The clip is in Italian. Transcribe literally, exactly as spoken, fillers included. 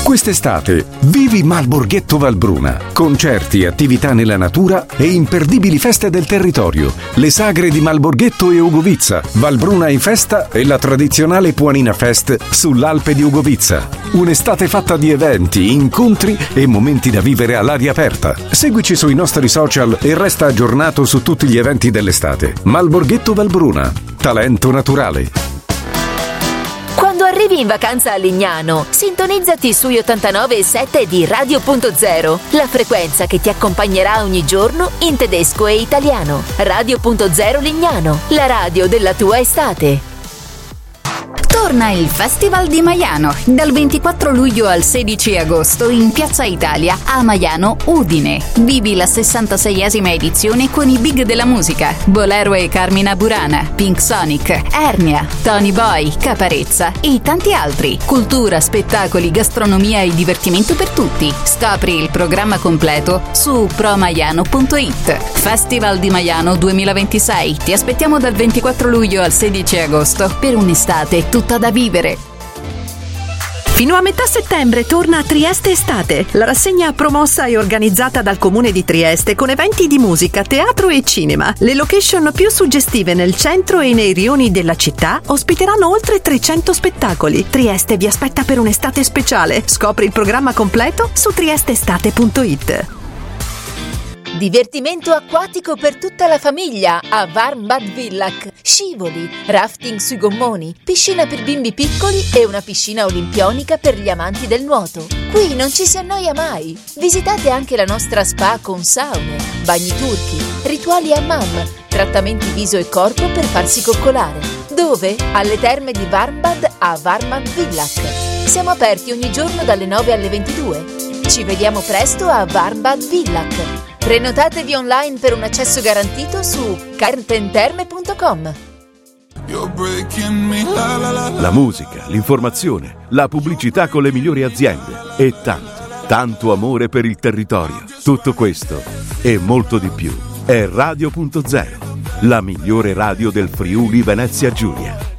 Quest'estate vivi Malborghetto Valbruna. Concerti, attività nella natura e imperdibili feste del territorio. Le sagre di Malborghetto e Ugovizza, Valbruna in festa e la tradizionale Puanina Fest sull'Alpe di Ugovizza. Un'estate fatta di eventi, incontri e momenti da vivere all'aria aperta. Seguici sui nostri social e resta aggiornato su tutti gli eventi dell'estate. Malborghetto Valbruna. Talento naturale. Quando arrivi in vacanza a Lignano, sintonizzati sugli ottantanove virgola sette di Radio Punto Zero, la frequenza che ti accompagnerà ogni giorno in tedesco e italiano. Radio Punto Zero Lignano, la radio della tua estate. Torna il Festival di Maiano dal ventiquattro luglio al sedici agosto in Piazza Italia a Maiano, Udine. Vivi la sessantaseiesima edizione con i big della musica: Bolero e Carmina Burana, Pink Sonic, Ernia, Tony Boy, Caparezza e tanti altri. Cultura, spettacoli, gastronomia e divertimento per tutti. Scopri il programma completo su promaiano punto it. Festival di Maiano duemilaventisei. Ti aspettiamo dal ventiquattro luglio al sedici agosto per un'estate tutta da vivere. Fino a metà settembre torna Trieste Estate, la rassegna promossa e organizzata dal Comune di Trieste con eventi di musica, teatro e cinema. Le location più suggestive nel centro e nei rioni della città ospiteranno oltre trecento spettacoli. Trieste vi aspetta per un'estate speciale. Scopri il programma completo su trieste estate punto it. Divertimento acquatico per tutta la famiglia a Warmbad Villach. Scivoli, rafting sui gommoni, piscina per bimbi piccoli e una piscina olimpionica per gli amanti del nuoto. Qui non ci si annoia mai. Visitate anche la nostra spa con saune, bagni turchi, rituali hammam, trattamenti viso e corpo per farsi coccolare. Dove? Alle terme di Warmbad a Warmbad Villach. Siamo aperti ogni giorno dalle nove alle ventidue. Ci vediamo presto a Warmbad Villach. Prenotatevi online per un accesso garantito su carpenterme punto com. La musica, l'informazione, la pubblicità con le migliori aziende e tanto, tanto amore per il territorio. Tutto questo e molto di più è Radio Punto Zero, la migliore radio del Friuli Venezia Giulia.